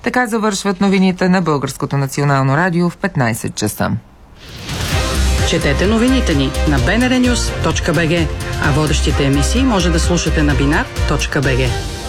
Така завършват новините на Българското национално радио в 15 часа. Четете новините ни на bnrnews.bg, а водещите емисии може да слушате на binar.bg.